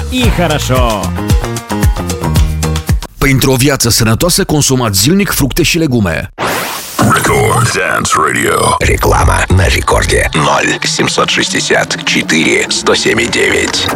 и хорошо. Pentru o viață sănătoasă, consumați zilnic fructe și legume. Record Dance Radio. Реклама на рекорде 0 760 4 107 9.